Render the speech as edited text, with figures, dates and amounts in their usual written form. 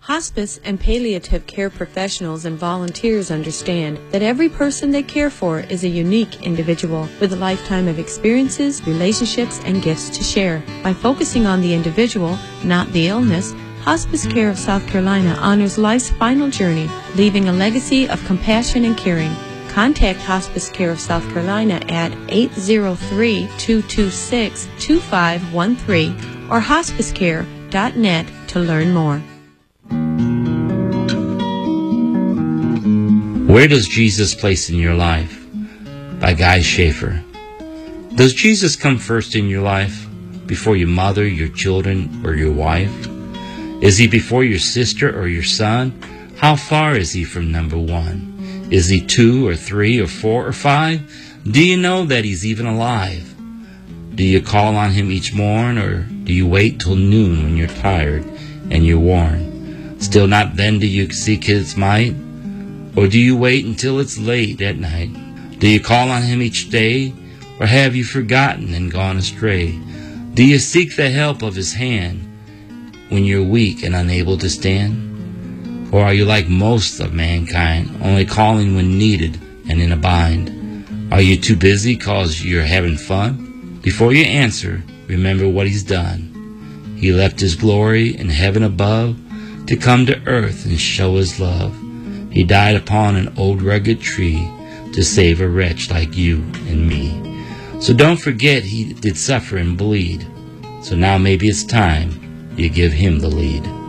Hospice and palliative care professionals and volunteers understand that every person they care for is a unique individual with a lifetime of experiences, relationships, and gifts to share. By focusing on the individual, not the illness, Hospice Care of South Carolina honors life's final journey, leaving a legacy of compassion and caring. Contact Hospice Care of South Carolina at 803-226-2513 or hospicecare.net to learn more. Where does Jesus place in your life? By Guy Schaefer. Does Jesus come first in your life, before your mother, your children, or your wife? Is he before your sister or your son? How far is he from number one? Is he 2 or 3 or 4 or 5? Do you know that he's even alive? Do you call on him each morn, or do you wait till noon when you're tired and you're worn? Still not then do you seek his might? Or do you wait until it's late at night? Do you call on him each day? Or have you forgotten and gone astray? Do you seek the help of his hand when you're weak and unable to stand? Or are you like most of mankind, only calling when needed and in a bind? Are you too busy cause you're having fun? Before you answer, remember what he's done. He left his glory in heaven above to come to earth and show his love. He died upon an old rugged tree to save a wretch like you and me. So don't forget he did suffer and bleed. So now maybe it's time you give him the lead.